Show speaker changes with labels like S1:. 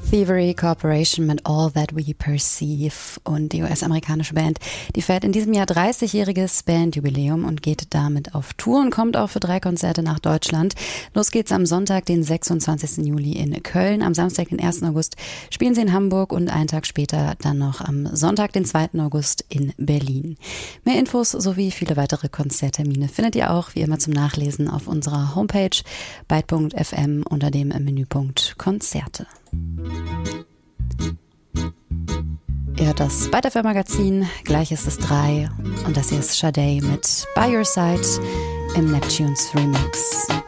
S1: Thievery Corporation mit All That We Perceive, und die US-amerikanische Band, die feiert in diesem Jahr 30-jähriges Bandjubiläum und geht damit auf Tour und kommt auch für 3 Konzerte nach Deutschland. Los geht's am Sonntag, den 26. Juli in Köln, am Samstag, den 1. August spielen sie in Hamburg und einen Tag später dann noch am Sonntag, den 2. August in Berlin. Mehr Infos sowie viele weitere Konzerttermine findet ihr auch wie immer zum Nachlesen auf unserer Homepage byte.fm unter dem Menüpunkt Konzerte. Ihr hört das Byte FM Magazin, gleich ist es 3 und das hier ist Sade mit By Your Side im Neptunes Remix.